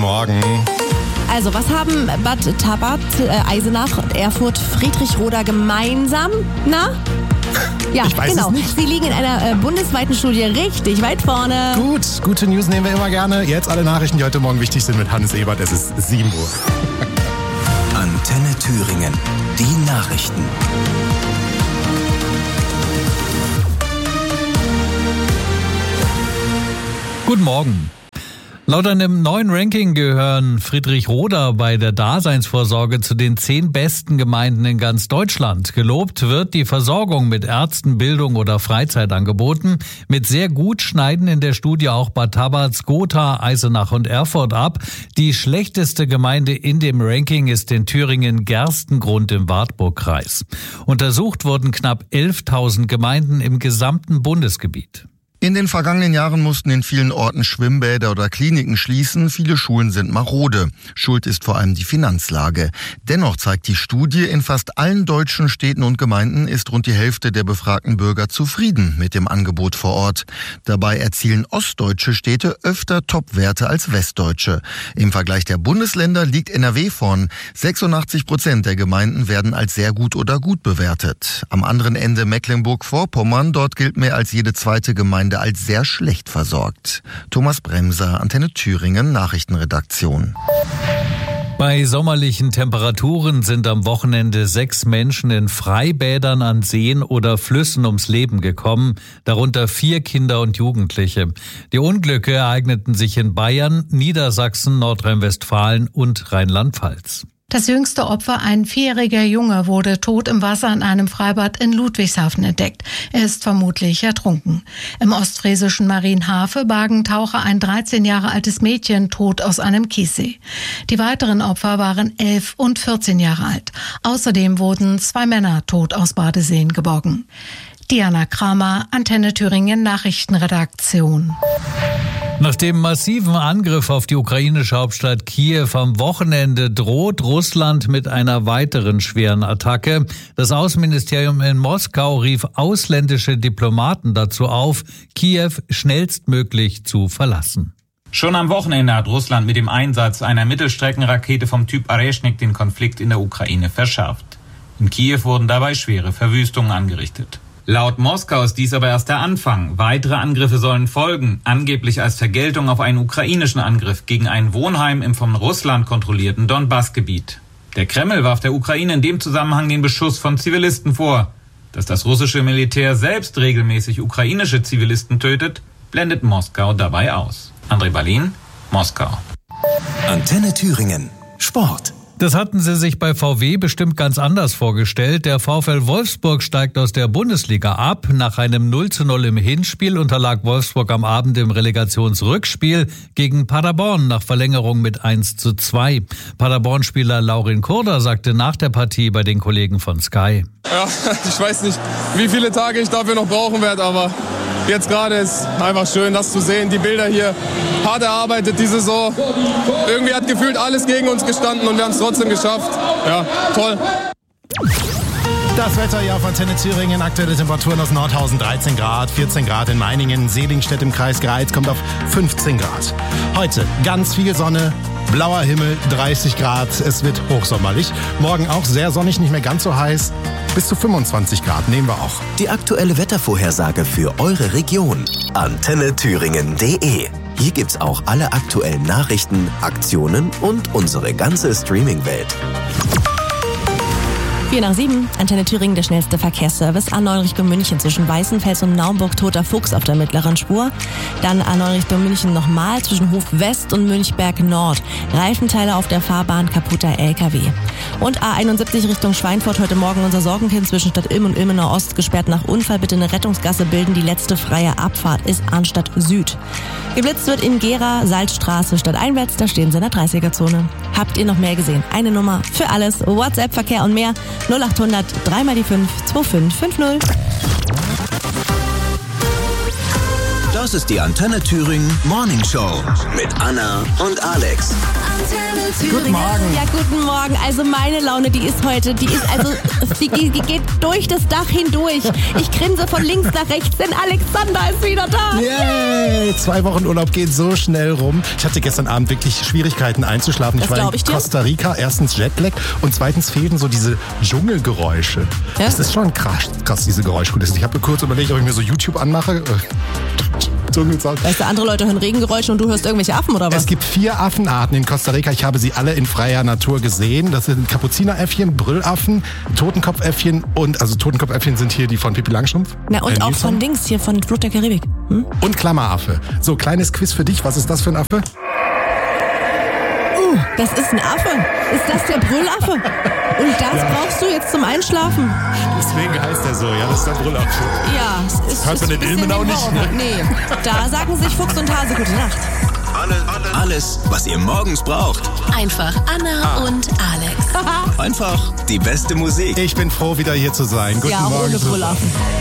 Morgen. Also, was haben Bad Tabat, Eisenach und Erfurt, Friedrichroda gemeinsam? Na? Ja, Ich weiß genau. es nicht. Sie liegen in einer bundesweiten Studie richtig weit vorne. Gut, gute News nehmen wir immer gerne. Jetzt alle Nachrichten, die heute Morgen wichtig sind mit Hannes Ebert. Es ist 7 Uhr. Antenne Thüringen. Die Nachrichten. Guten Morgen. Laut einem neuen Ranking gehören Friedrichroda bei der Daseinsvorsorge zu den 10 besten Gemeinden in ganz Deutschland. Gelobt wird die Versorgung mit Ärzten, Bildung oder Freizeitangeboten. Mit sehr gut schneiden in der Studie auch Bad Tabat, Gotha, Eisenach und Erfurt ab. Die schlechteste Gemeinde in dem Ranking ist in Thüringen Gerstengrund im Wartburgkreis. Untersucht wurden knapp 11.000 Gemeinden im gesamten Bundesgebiet. In den vergangenen Jahren mussten in vielen Orten Schwimmbäder oder Kliniken schließen. Viele Schulen sind marode. Schuld ist vor allem die Finanzlage. Dennoch zeigt die Studie, in fast allen deutschen Städten und Gemeinden ist rund die Hälfte der befragten Bürger zufrieden mit dem Angebot vor Ort. Dabei erzielen ostdeutsche Städte öfter Topwerte als westdeutsche. Im Vergleich der Bundesländer liegt NRW vorn. 86% der Gemeinden werden als sehr gut oder gut bewertet. Am anderen Ende Mecklenburg-Vorpommern, dort gilt mehr als jede zweite Gemeinde als sehr schlecht versorgt. Thomas Bremser, Antenne Thüringen, Nachrichtenredaktion. Bei sommerlichen Temperaturen sind am Wochenende 6 Menschen in Freibädern an Seen oder Flüssen ums Leben gekommen, darunter 4 Kinder und Jugendliche. Die Unglücke ereigneten sich in Bayern, Niedersachsen, Nordrhein-Westfalen und Rheinland-Pfalz. Das jüngste Opfer, ein 4-jähriger Junge, wurde tot im Wasser in einem Freibad in Ludwigshafen entdeckt. Er ist vermutlich ertrunken. Im ostfriesischen Marienhafe bargen Taucher ein 13 Jahre altes Mädchen tot aus einem Kiessee. Die weiteren Opfer waren 11 und 14 Jahre alt. Außerdem wurden 2 Männer tot aus Badeseen geborgen. Diana Kramer, Antenne Thüringen Nachrichtenredaktion. Nach dem massiven Angriff auf die ukrainische Hauptstadt Kiew am Wochenende droht Russland mit einer weiteren schweren Attacke. Das Außenministerium in Moskau rief ausländische Diplomaten dazu auf, Kiew schnellstmöglich zu verlassen. Schon am Wochenende hat Russland mit dem Einsatz einer Mittelstreckenrakete vom Typ Areshnik den Konflikt in der Ukraine verschärft. In Kiew wurden dabei schwere Verwüstungen angerichtet. Laut Moskau ist dies aber erst der Anfang. Weitere Angriffe sollen folgen, angeblich als Vergeltung auf einen ukrainischen Angriff gegen ein Wohnheim im von Russland kontrollierten Donbass-Gebiet. Der Kreml warf der Ukraine in dem Zusammenhang den Beschuss von Zivilisten vor. Dass das russische Militär selbst regelmäßig ukrainische Zivilisten tötet, blendet Moskau dabei aus. André Berlin, Moskau. Antenne Thüringen. Sport. Das hatten sie sich bei VW bestimmt ganz anders vorgestellt. Der VfL Wolfsburg steigt aus der Bundesliga ab. Nach einem 0:0 im Hinspiel unterlag Wolfsburg am Abend im Relegationsrückspiel gegen Paderborn nach Verlängerung mit 1:2. Paderborn-Spieler Laurin Kurda sagte nach der Partie bei den Kollegen von Sky: Ja, ich weiß nicht, wie viele Tage ich dafür noch brauchen werde, aber jetzt gerade ist einfach schön, das zu sehen. Die Bilder hier, hart erarbeitet die Saison. Irgendwie hat gefühlt alles gegen uns gestanden und wir haben es trotzdem geschafft. Ja, toll. Das Wetter hier auf Antenne Thüringen. Aktuelle Temperaturen aus Nordhausen 13 Grad, 14 Grad in Meiningen, Seligenstedt im Kreis Greiz kommt auf 15 Grad. Heute ganz viel Sonne, blauer Himmel, 30 Grad. Es wird hochsommerlich. Morgen auch sehr sonnig, nicht mehr ganz so heiß. Bis zu 25 Grad nehmen wir auch. Die aktuelle Wettervorhersage für eure Region. AntenneThüringen.de. Hier gibt's auch alle aktuellen Nachrichten, Aktionen und unsere ganze Streaming-Welt. 4:07, Antenne Thüringen, der schnellste Verkehrsservice. A9 Richtung München zwischen Weißenfels und Naumburg, Toter Fuchs auf der mittleren Spur. Dann A9 Richtung München nochmal zwischen Hof West und Münchberg Nord. Reifenteile auf der Fahrbahn, kaputter LKW. Und A71 Richtung Schweinfurt, heute Morgen unser Sorgenkind zwischen Stadt Ilm und Ilmenau Ost, gesperrt nach Unfall. Bitte eine Rettungsgasse bilden. Die letzte freie Abfahrt ist Arnstadt Süd. Geblitzt wird in Gera, Salzstraße, stadteinwärts, da stehen sie in der 30er-Zone. Habt ihr noch mehr gesehen? Eine Nummer für alles, WhatsApp-Verkehr und mehr. 0800 3x5 2550. Das Das ist die Antenne Thüringen Morning Show mit Anna und Alex. Guten Morgen. Ja, guten Morgen. Also meine Laune, die geht durch das Dach hindurch. Ich grinse von links nach rechts, denn Alexander ist wieder da. Yay! 2 Wochen Urlaub geht so schnell rum. Ich hatte gestern Abend wirklich Schwierigkeiten einzuschlafen. Ich war in Costa Rica, erstens Jetlag und zweitens fehlten so diese Dschungelgeräusche. Ja? Das ist schon krass, diese Geräuschkulisse. Ich habe kurz überlegt, ob ich mir so YouTube anmache. Weißt du, andere Leute hören Regengeräusche und du hörst irgendwelche Affen, oder was? Es gibt 4 Affenarten in Costa Rica. Ich habe sie alle in freier Natur gesehen. Das sind Kapuzineräffchen, Brüllaffen, Totenkopfäffchen also Totenkopfäffchen sind hier die von Pippi Langstrumpf. Na und auch von Dings hier, von Flut der Karibik. Und Klammeraffe. So, kleines Quiz für dich. Was ist das für ein Affe? Das ist ein Affe. Ist das der Brüllaffe? Und das brauchst du jetzt zum Einschlafen? Deswegen heißt er so, ja, das ist der Brüllaffe. Ja, es hört man den Ilmenau nicht, ne? Nee, da sagen sich Fuchs und Hase gute Nacht. Alles, was ihr morgens braucht. Einfach Anna und Alex. Einfach die beste Musik. Ich bin froh, wieder hier zu sein. Guten Morgen. Ohne Brüllaffen.